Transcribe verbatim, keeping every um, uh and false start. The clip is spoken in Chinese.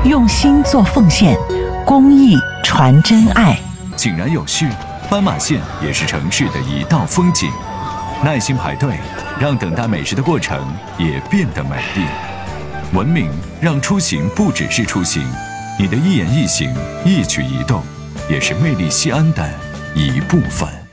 用心做奉献，公益传真爱。 井然有序，斑马线也是城市的一道风景。耐心排队，让等待美食的过程也变得美丽。文明让出行不只是出行，你的一言一行、一举一动，也是魅力西安的一部分。